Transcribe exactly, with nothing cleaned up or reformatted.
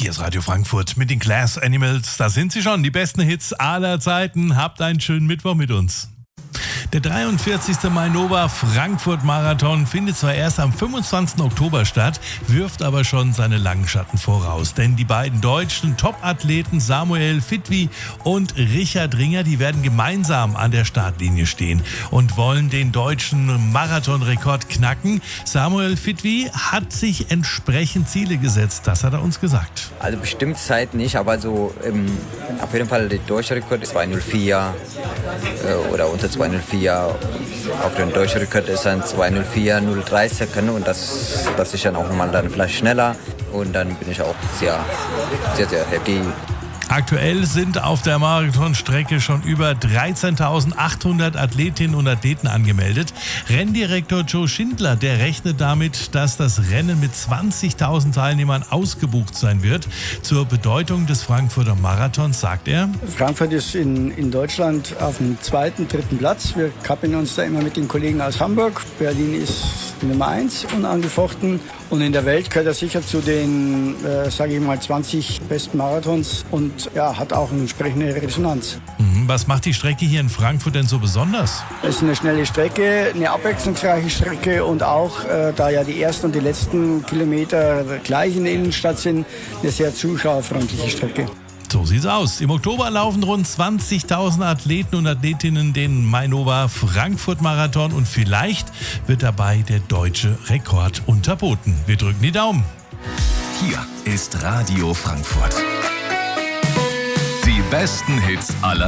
Hier ist Radio Frankfurt mit den Glass Animals. Da sind sie schon, die besten Hits aller Zeiten. Habt einen schönen Mittwoch mit uns. Der dreiundvierzigste Mainova Frankfurt Marathon findet zwar erst am fünfundzwanzigsten Oktober statt, wirft aber schon seine langen Schatten voraus. Denn die beiden deutschen Top-Athleten Samuel Fitwi und Richard Ringer, die werden gemeinsam an der Startlinie stehen und wollen den deutschen Marathonrekord knacken. Samuel Fitwi hat sich entsprechend Ziele gesetzt, das hat er uns gesagt. Also bestimmt Zeit nicht, aber so ähm, auf jeden Fall der deutsche Rekord ist zwei null vier äh, oder unter zwei null vier. Auf den deutschen Rekord ist dann zwei null vier null drei Sekunden und das, das ist dann auch mal dann vielleicht schneller und dann bin ich auch sehr, sehr, sehr happy. Aktuell sind auf der Marathonstrecke schon über dreizehntausendachthundert Athletinnen und Athleten angemeldet. Renndirektor Joe Schindler, der rechnet damit, dass das Rennen mit zwanzigtausend Teilnehmern ausgebucht sein wird. Zur Bedeutung des Frankfurter Marathons sagt er: Frankfurt ist in, in Deutschland auf dem zweiten, dritten Platz. Wir kappeln uns da immer mit den Kollegen aus Hamburg. Berlin ist Nummer eins unangefochten. Und in der Welt gehört er sicher zu den, äh, sage ich mal, zwanzig besten Marathons und ja, hat auch eine entsprechende Resonanz. Was macht die Strecke hier in Frankfurt denn so besonders? Es ist eine schnelle Strecke, eine abwechslungsreiche Strecke und auch, äh, da ja die ersten und die letzten Kilometer gleich in der Innenstadt sind, eine sehr zuschauerfreundliche Strecke. So sieht's aus. Im Oktober laufen rund zwanzigtausend Athleten und Athletinnen den Mainova Frankfurt Marathon und vielleicht wird dabei der deutsche Rekord unterboten. Wir drücken die Daumen. Hier ist Radio Frankfurt. Die besten Hits aller